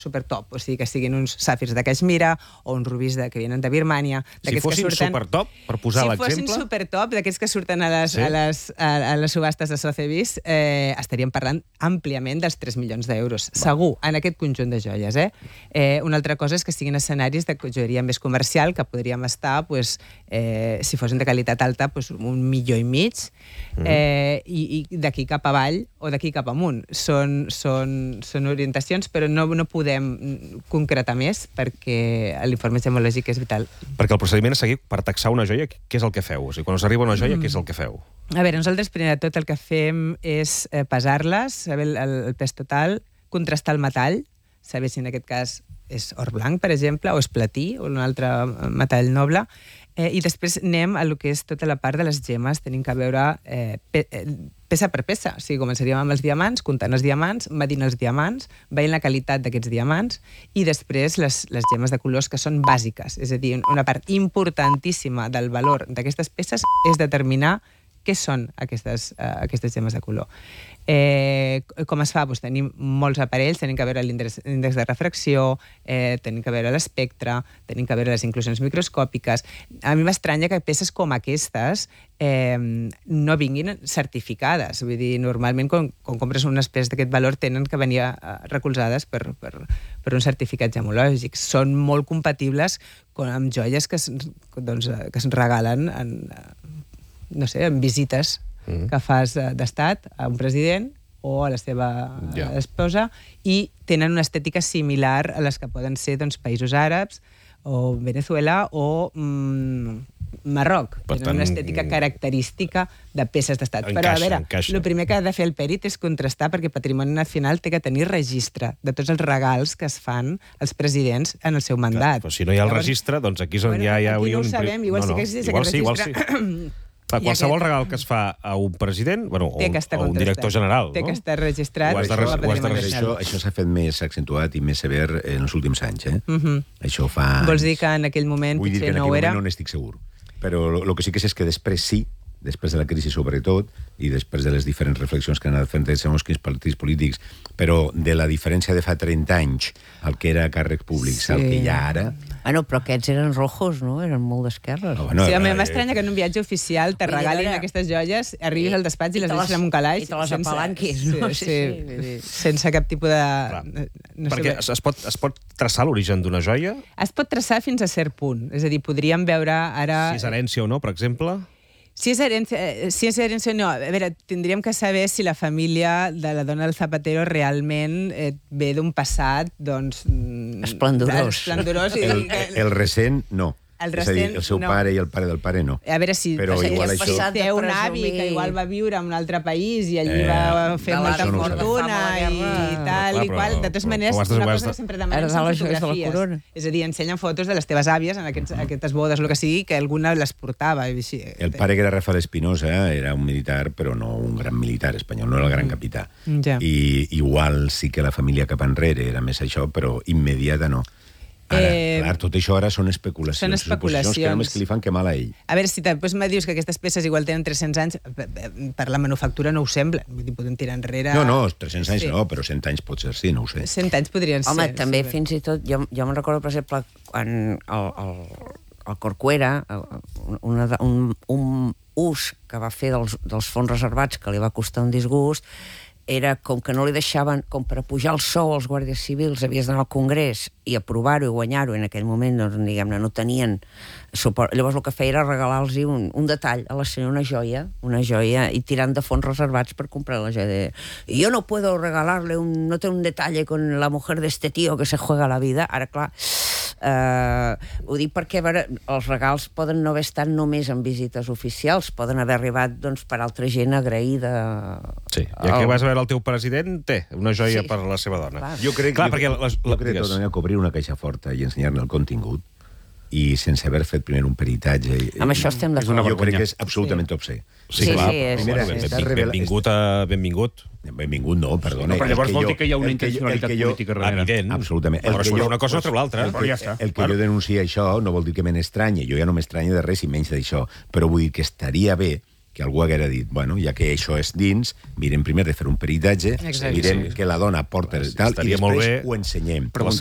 supertop, o sigui, que siguin uns sàfirs de Caixmira o uns rubis que venen de Birmània. Si fossin supertop, per posar l'exemple... Si fossin supertop, d'aquests que surten a les subhastes de Sotheby's, estaríem parlant àmpliament dels 3 milions d'euros. Segur, en aquest conjunt de joies. Una altra cosa és que siguin escenaris de joieria més comercial, que podríem estar, si fossin de qualitat alta, 1,5 milions, i d'aquí cap avall o d'aquí cap amunt. Són orientacions, però no podem concretar més perquè l'informe gemològic és vital. Perquè el procediment a seguir per taxar una joia, què és el que feu? O sigui, quan us arriba una joia, què és el que feu? A veure, nosaltres primer de tot el que fem és pesar-les, saber el pes total, contrastar el metall, saber si en aquest cas és or blanc, per exemple, o és platí, o un altre metall noble, i després anem a lo que és tota la part de les gemmes, tenim que veure peça per peça. O sigui, començaríem amb els diamants, comptant els diamants, medint els diamants, veient la qualitat d'aquests diamants, i després les gemmes de colors que són bàsiques. És a dir, una part importantíssima del valor d'aquestes peces és determinar què són aquestes gemmes de color. Com es fa? Tenim molts aparells, tenim que veure l'índex de refracció, tenim que veure l'espectre, tenim que veure les inclusions microscòpiques. A mi m'estranya que peces com aquestes no vinguin certificades. Vull dir, normalment quan compres unes peces d'aquest valor tenen que venir recolzades per un certificat gemològic. Són molt compatibles amb joies que es regalen en visites que fas d'estat a un president o a la seva esposa, i tenen una estètica similar a les que poden ser països àrabs o Venezuela o Marroc. Tenen una estètica característica de peces d'estat. Però, a veure, el primer que ha de fer el pèrit és contrastar, perquè Patrimoni Nacional té que tenir registre de tots els regals que es fan als presidents en el seu mandat. Però si no hi ha el registre, doncs aquí és on ja hi hauria un... Aquí no ho sabem, igual sí que existeix aquest registre. Qualsevol regal que es fa a un president, o un director general, té que estar registrat. Això s'ha fet més accentuat i més sever en els últims anys. Això fa... Vols dir que en aquell moment potser no ho era? Vull dir que en aquell moment no n'estic segur. Però el que sí que és que després sí, després de la crisi sobretot, i després de les diferents reflexions que han anat fent segons quins partits polítics, però de la diferència de fa 30 anys el que era càrrec públics al que hi ha ara... Bueno, però aquests eren rojos, no? Eren molt d'esquerres. Sí, a mi m'estranya que en un viatge oficial te regalin aquestes joies, arribis al despatx i les deixis en un calaix... I te les apalanquis, no? Sense cap tipus de... Perquè es pot traçar l'origen d'una joia? Es pot traçar fins a cert punt. És a dir, podríem veure ara... Si és herència o no, per exemple... Si és herència o no, a veure, tindríem que saber si la família de la dona del Zapatero realment ve d'un passat, doncs... esplendorós. El recent, no. És a dir, el seu pare i el pare del pare no. A veure si té un avi que igual va viure en un altre país i allí va fer molta fortuna i tal i qual. De totes maneres, una cosa que sempre demanen són fotografies. És a dir, ensenyen fotos de les teves àvies en aquestes bodes, el que sigui, que alguna les portava. El pare, que era Rafael Espinosa, era un militar, però no un gran militar espanyol, no era el gran capità. I igual sí que la família cap enrere era més això, però immediata no. Clar, tot això ara són especulacions. Són especulacions. Que només que li fan que mal a ell. A veure, si després me dius que aquestes peces igual tenen 300 anys, per la manufactura no ho sembla. Vull dir, podem tirar enrere... No, 300 anys no, però 100 anys pot ser, sí, no ho sé. 100 anys podrien ser. Home, també fins i tot... Jo me'n recordo, per exemple, quan el Corcuera, un ús que va fer dels fons reservats que li va costar un disgust, era com que no li deixaven, com per pujar el sou als guàrdies civils, havies d'anar al Congrés i aprovar-ho i guanyar-ho, en aquell moment, doncs, diguem-ne, no tenien suport. Llavors el que feia era regalar-los un detall a la senyora, una joia, i tirant de fons reservats per comprar la joia. I jo no puedo regalarle no té un detalle con la mujer de este tío que se juega la vida. Ara, clar, ho dic perquè, a veure, els regals poden no haver estat només en visites oficials, poden haver arribat, doncs, per altra gent agraïda. Sí, ja que vas a veure el teu president, té una joia per la seva dona. Jo crec que cobrir una caixa forta i ensenyar-ne el contingut, i sense haver fet primer un peritatge... Amb això estem d'acord. Jo crec que és absolutament obscè. Sí, clar. Benvingut. Benvingut no, perdona. Però llavors vol dir que hi ha una intencionalitat política darrere. Evident. Absolutament. Però si una cosa no treu l'altra. El que jo denuncio això no vol dir que me n'estranyi. Jo ja no m'estranya de res i menys d'això. Però vull dir que estaria bé que algú haguera dit, bueno, ja que això és dins, mirem primer de fer un peritatge, mirem que la dona porta el tal, i després ho ensenyem.